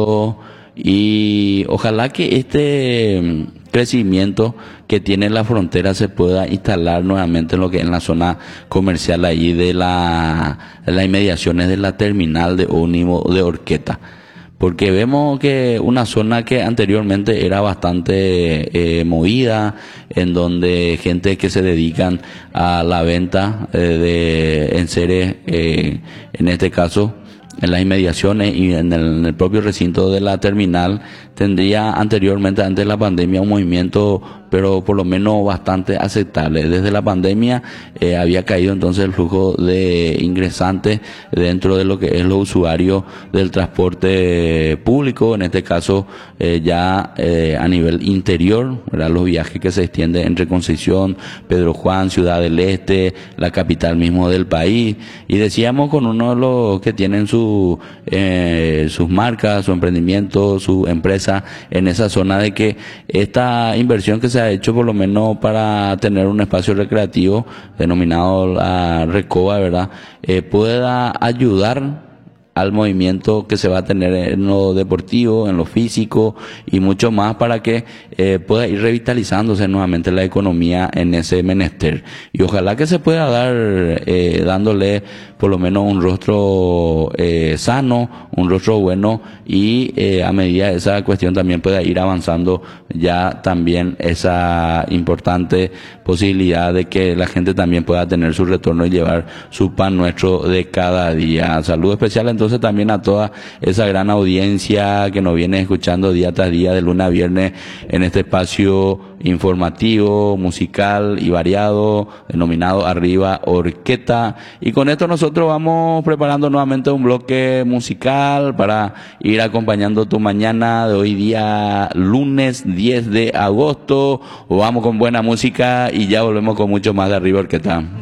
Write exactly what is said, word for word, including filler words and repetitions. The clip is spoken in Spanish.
y ojalá que este mm, crecimiento que tiene la frontera se pueda instalar nuevamente en lo que es en la zona comercial allí de la, de las inmediaciones de la terminal de ómnibus de Horqueta. Porque vemos que una zona que anteriormente era bastante eh, movida, en donde gente que se dedican a la venta eh, de enseres, eh, en este caso, en las inmediaciones y en el, en el propio recinto de la terminal, tendría anteriormente, antes de la pandemia, un movimiento, pero por lo menos bastante aceptable. Desde la pandemia eh, había caído entonces el flujo de ingresantes dentro de lo que es los usuarios del transporte público, en este caso eh, ya eh, a nivel interior, ¿verdad? Los viajes que se extienden entre Concepción, Pedro Juan, Ciudad del Este, la capital mismo del país, y decíamos con uno de los que tienen su, eh, sus marcas, su emprendimiento, su empresa en esa zona, de que esta inversión que se ha hecho por lo menos para tener un espacio recreativo denominado la Recoba, ¿verdad? Eh, pueda ayudar al movimiento que se va a tener en lo deportivo, en lo físico y mucho más, para que eh, pueda ir revitalizándose nuevamente la economía en ese menester. Y ojalá que se pueda dar, eh, dándole por lo menos un rostro eh, sano, un rostro bueno, y eh, a medida esa cuestión también pueda ir avanzando, ya también esa importante posibilidad de que la gente también pueda tener su retorno y llevar su pan nuestro de cada día. Saludo especial entonces también a toda esa gran audiencia que nos viene escuchando día tras día, de lunes a viernes, en este espacio informativo, musical y variado, denominado Arriba Horqueta. Y con esto nosotros vamos preparando nuevamente un bloque musical para ir acompañando tu mañana de hoy día lunes diez de agosto. Vamos con buena música y ya volvemos con mucho más de Arriba Horqueta.